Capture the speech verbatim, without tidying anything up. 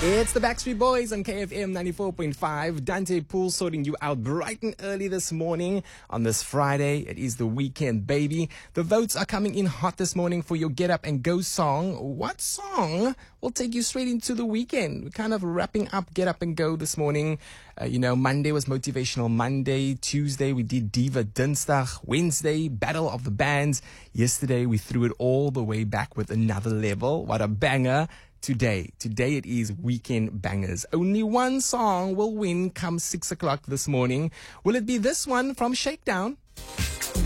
It's the Backstreet Boys on K F M ninety-four point five. Dante Poole sorting you out bright and early this morning on this Friday. It is the weekend, baby. The votes are coming in hot this morning for your Get Up and Go song. What song will take you straight into the weekend? We're kind of wrapping up Get Up and Go this morning. Uh, you know, Monday was Motivational Monday. Tuesday, we did Diva Dinsdag. Wednesday, Battle of the Bands. Yesterday, we threw it all the way back with Another Level. What a banger. Today, today it is Weekend Bangers. Only one song will win come six o'clock this morning. Will it be this one from Shakedown?